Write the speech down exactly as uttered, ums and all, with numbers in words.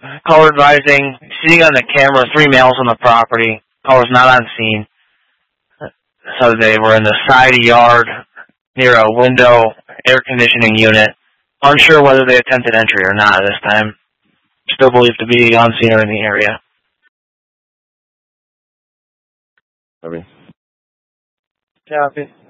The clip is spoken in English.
Caller advising, seeing on the camera three males on the property. Caller's not on scene. So they were in the side yard near a window air conditioning unit. Unsure whether they attempted entry or not at this time. Still believed to be on scene or in the area. Copy. Copy.